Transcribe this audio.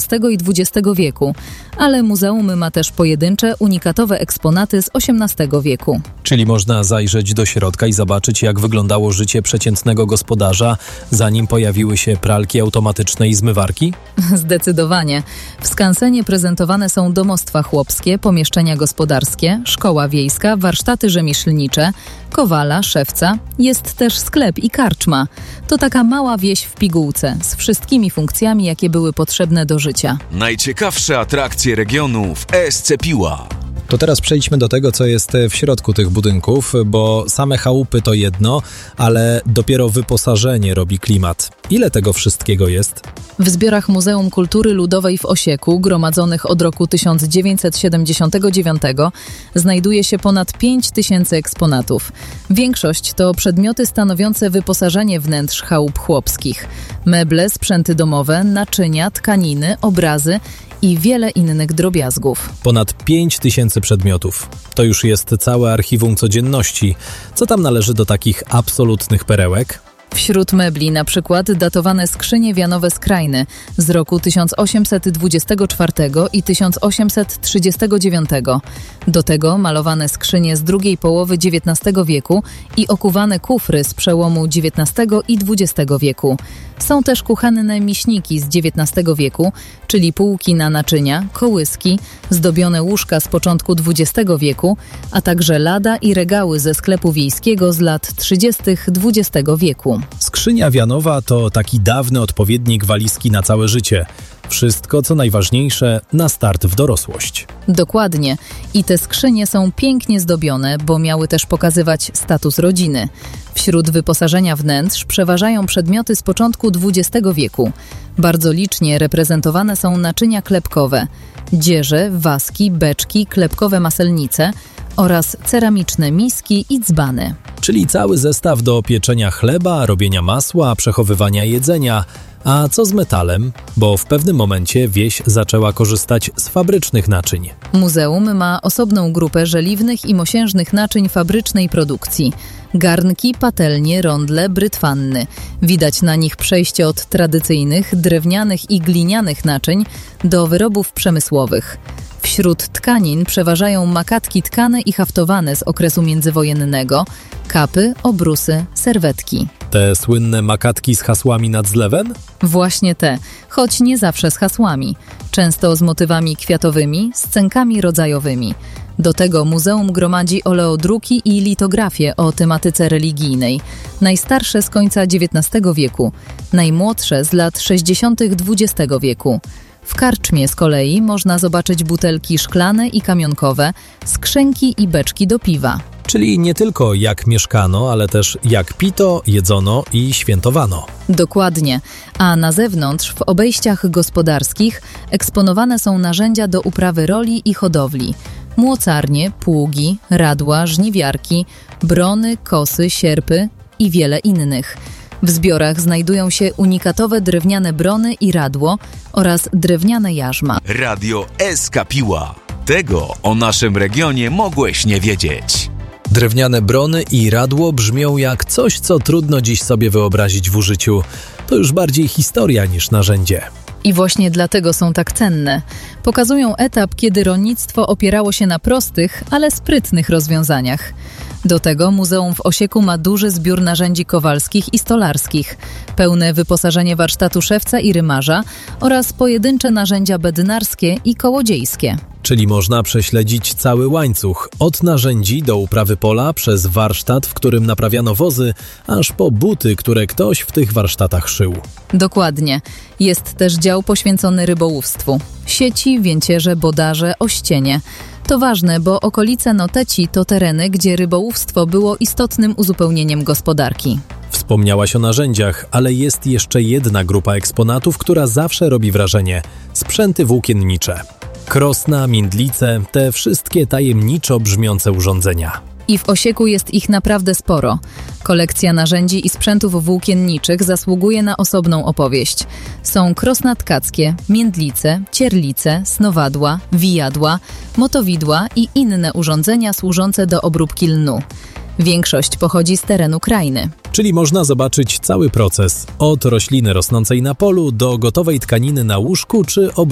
XIX i XX wieku, ale muzeum ma też pojedyncze, unikatowe eksponaty z XVIII wieku. Czyli można zajrzeć do środka i zobaczyć, jak wyglądało życie przeciętnego gospodarza, zanim pojawiły się pralki automatyczne i zmywarki? Zdecydowanie. W skansenie prezentowane są domostwa chłopskie, pomieszczenia gospodarskie, szkoła wiejska, warsztaty rzemieślnicze, kowala, szewca. Jest też sklep i karczma. To taka mała wieś w pigułce z wszystkimi funkcjami, jakie były potrzebne do życia. Najciekawsze atrakcje regionu w ESC Piła. To teraz przejdźmy do tego, co jest w środku tych budynków, bo same chałupy to jedno, ale dopiero wyposażenie robi klimat. Ile tego wszystkiego jest? W zbiorach Muzeum Kultury Ludowej w Osieku, gromadzonych od roku 1979, znajduje się ponad 5000 eksponatów. Większość to przedmioty stanowiące wyposażenie wnętrz chałup chłopskich. Meble, sprzęty domowe, naczynia, tkaniny, obrazy i wiele innych drobiazgów. Ponad 5000 przedmiotów. To już jest całe archiwum codzienności. Co tam należy do takich absolutnych perełek? Wśród mebli na przykład datowane skrzynie wianowe z Krajny z roku 1824 i 1839. Do tego malowane skrzynie z drugiej połowy XIX wieku i okuwane kufry z przełomu XIX i XX wieku. Są też kuchenne miśniki z XIX wieku, czyli półki na naczynia, kołyski, zdobione łóżka z początku XX wieku, a także lada i regały ze sklepu wiejskiego z lat 30. XX wieku. Skrzynia wianowa to taki dawny odpowiednik walizki na całe życie. Wszystko, co najważniejsze, na start w dorosłość. Dokładnie. I te skrzynie są pięknie zdobione, bo miały też pokazywać status rodziny. Wśród wyposażenia wnętrz przeważają przedmioty z początku XX wieku. Bardzo licznie reprezentowane są naczynia klepkowe, dzieże, waski, beczki, klepkowe maselnice oraz ceramiczne miski i dzbany. Czyli cały zestaw do pieczenia chleba, robienia masła, przechowywania jedzenia. A co z metalem? Bo w pewnym momencie wieś zaczęła korzystać z fabrycznych naczyń. Muzeum ma osobną grupę żeliwnych i mosiężnych naczyń fabrycznej produkcji. Garnki, patelnie, rondle, brytwanny. Widać na nich przejście od tradycyjnych, drewnianych i glinianych naczyń do wyrobów przemysłowych. Wśród tkanin przeważają makatki tkane i haftowane z okresu międzywojennego, kapy, obrusy, serwetki. Te słynne makatki z hasłami nad zlewem? Właśnie te, choć nie zawsze z hasłami. Często z motywami kwiatowymi, scenkami rodzajowymi. Do tego muzeum gromadzi oleodruki i litografie o tematyce religijnej. Najstarsze z końca XIX wieku, najmłodsze z lat 60. XX wieku. W karczmie z kolei można zobaczyć butelki szklane i kamionkowe, skrzynki i beczki do piwa. Czyli nie tylko jak mieszkano, ale też jak pito, jedzono i świętowano. Dokładnie. A na zewnątrz, w obejściach gospodarskich, eksponowane są narzędzia do uprawy roli i hodowli. Młocarnie, pługi, radła, żniwiarki, brony, kosy, sierpy i wiele innych. W zbiorach znajdują się unikatowe drewniane brony i radło oraz drewniane jarzma. Radio SK Piła. Tego o naszym regionie mogłeś nie wiedzieć. Drewniane brony i radło brzmią jak coś, co trudno dziś sobie wyobrazić w użyciu. To już bardziej historia niż narzędzie. I właśnie dlatego są tak cenne. Pokazują etap, kiedy rolnictwo opierało się na prostych, ale sprytnych rozwiązaniach. Do tego muzeum w Osieku ma duży zbiór narzędzi kowalskich i stolarskich, pełne wyposażenie warsztatu szewca i rymarza oraz pojedyncze narzędzia bednarskie i kołodziejskie. Czyli można prześledzić cały łańcuch, od narzędzi do uprawy pola, przez warsztat, w którym naprawiano wozy, aż po buty, które ktoś w tych warsztatach szył. Dokładnie. Jest też dział poświęcony rybołówstwu. Sieci, więcierze, bodarze, ościenie. To ważne, bo okolice Noteci to tereny, gdzie rybołówstwo było istotnym uzupełnieniem gospodarki. Wspomniałaś o narzędziach, ale jest jeszcze jedna grupa eksponatów, która zawsze robi wrażenie. Sprzęty włókiennicze. Krosna, międlice, te wszystkie tajemniczo brzmiące urządzenia. I w Osieku jest ich naprawdę sporo. Kolekcja narzędzi i sprzętów włókienniczych zasługuje na osobną opowieść. Są krosna tkackie, międlice, cierlice, snowadła, wijadła, motowidła i inne urządzenia służące do obróbki lnu. Większość pochodzi z terenu Krajny. Czyli można zobaczyć cały proces, od rośliny rosnącej na polu do gotowej tkaniny na łóżku czy obróbki